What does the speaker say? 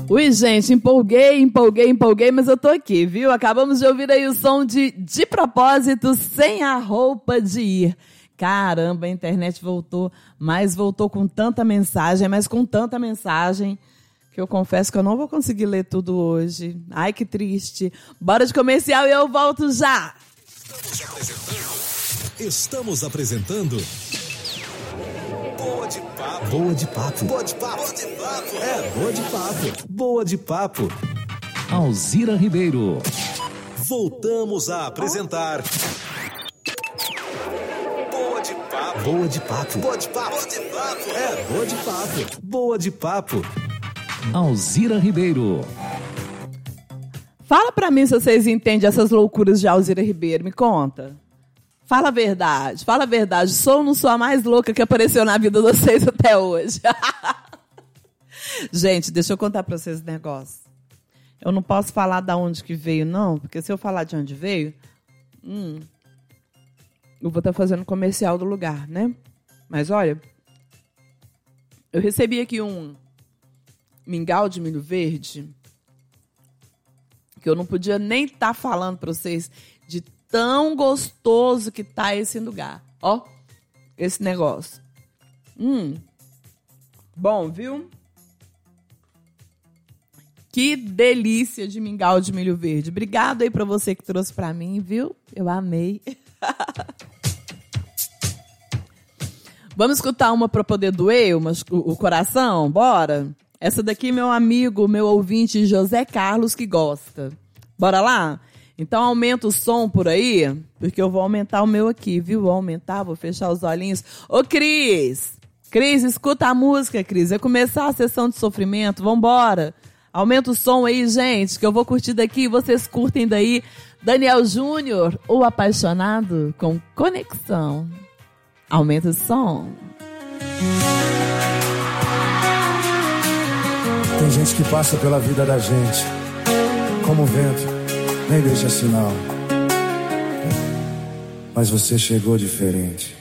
Ui, gente, empolguei, mas eu tô aqui, viu? Acabamos de ouvir aí o som de Propósito, Sem a Roupa de Ir. Caramba, a internet voltou, mas voltou com tanta mensagem, que eu confesso que eu não vou conseguir ler tudo hoje. Ai, que triste. Bora de comercial e eu volto já. Estamos apresentando Boa de Papo. Boa de Papo. Boa de Papo. Boa de Papo. É, Boa de Papo. Boa de Papo. Alzira Ribeiro. Voltamos a apresentar Boa de Papo. Boa de Papo. Boa de Papo. Boa de Papo. É, Boa de Papo. Boa de Papo. Alzira Ribeiro. Fala pra mim se vocês entendem essas loucuras de Alzira Ribeiro, me conta. Fala a verdade. Sou ou não sou a mais louca que apareceu na vida de vocês até hoje? Gente, deixa eu contar pra vocês um negócio. Eu não posso falar de onde que veio, não, porque se eu falar de onde veio, eu vou estar fazendo comercial do lugar, né? Mas olha, eu recebi aqui um mingau de milho verde que eu não podia nem estar falando pra vocês de tão gostoso que tá esse lugar. Ó, esse negócio. Bom, viu? Que delícia de mingau de milho verde. Obrigado aí pra você que trouxe pra mim, viu? Eu amei. Vamos escutar uma pra poder doer o coração? Bora? Essa daqui, meu amigo, meu ouvinte José Carlos, que gosta. Bora lá? Então aumenta o som por aí, porque eu vou aumentar o meu aqui, viu? Vou aumentar, vou fechar os olhinhos. Ô, Cris! Cris, escuta a música, Cris. Vai começar a sessão de sofrimento, vambora. Aumenta o som aí, gente, que eu vou curtir daqui e vocês curtem daí. Daniel Júnior, o apaixonado com conexão. Aumenta o som. Tem gente que passa pela vida da gente como o vento, nem deixa sinal. Mas você chegou diferente.